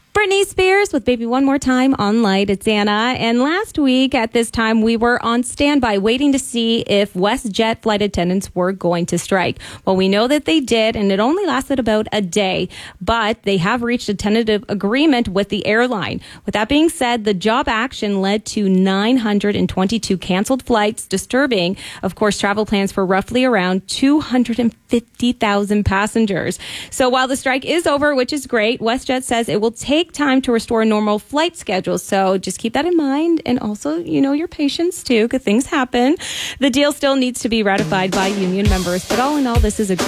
Britney Spears with Baby One More Time on Light. It's Anna. And last week at this time, we were on standby waiting to see if WestJet flight attendants were going to strike. Well, we know that they did, and it only lasted about a day, but they have reached a tentative agreement with the airline. With that being said, the job action led to 922 canceled flights, disturbing, of course, travel plans for roughly around 250,000 passengers. So while the strike is over, which is great, WestJet says it will take time to restore normal flight schedules. So just keep that in mind. And also, your patience too, because things happen. The deal still needs to be ratified by union members. But all in all, this is a great